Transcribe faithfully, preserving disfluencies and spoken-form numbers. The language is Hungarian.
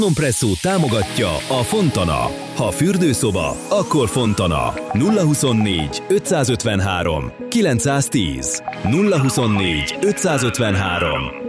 Compresso támogatja a Fontana. Ha fürdőszoba, akkor Fontana. nulla huszonnégy ötszázötvenhárom kilencszáztíz nulla huszonnégy ötszázötvenhárom